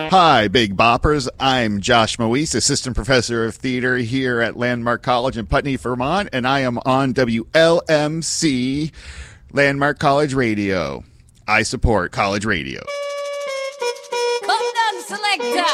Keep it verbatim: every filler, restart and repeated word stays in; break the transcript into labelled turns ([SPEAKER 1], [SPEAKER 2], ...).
[SPEAKER 1] Hi, Big Boppers. I'm Josh Moise, Assistant Professor of Theater here at Landmark College in Putney, Vermont, and I am on W L M C, Landmark College Radio. I support college radio.
[SPEAKER 2] Come down, selector.